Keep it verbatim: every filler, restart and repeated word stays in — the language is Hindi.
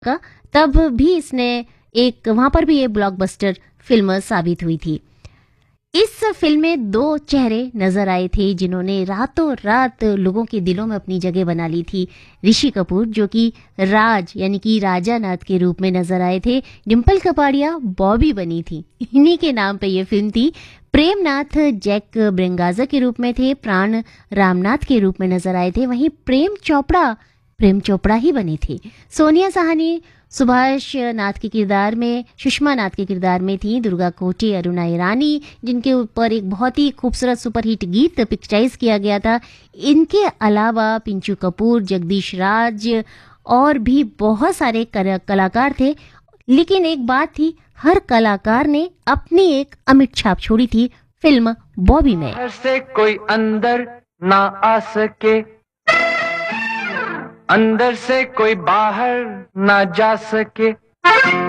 का, तब भी इसने एक वहाँ पर भी ये ब्लॉकबस्टर फ़िल्म साबित हुई थी। इस फ़िल्म में दो चेहरे नज़र आए थे जिन्होंने रातों रात लोगों के दिलों में अपनी जगह बना ली थी। ऋषि कपूर जो कि राज यानी कि राजा नाथ के रूप में नज़र आए थे, डिम्पल कपाड़िया बॉबी बनी थी। इन्हीं के नाम पे ये फ़िल्म थी। प्रेमनाथ जैक ब्रेंगाज़ा के रूप में थे, प्राण रामनाथ के रूप में नज़र आए थे, वहीं प्रेम चोपड़ा प्रेम चोपड़ा ही बनी थी। सोनिया साहनी सुभाष नाथ के किरदार में, सुषमा नाथ के किरदार में थी, दुर्गा कोटे, अरुणा ईरानी जिनके ऊपर एक बहुत ही खूबसूरत सुपरहिट गीत पिक्चराइज किया गया था। इनके अलावा पिंचू कपूर, जगदीश राज और भी बहुत सारे कलाकार थे। लेकिन एक बात थी, हर कलाकार ने अपनी एक अमिट छाप छोड़ी थी फिल्म बॉबी में। बाहर से कोई अंदर ना आ सके, अंदर से कोई बाहर ना जा सके।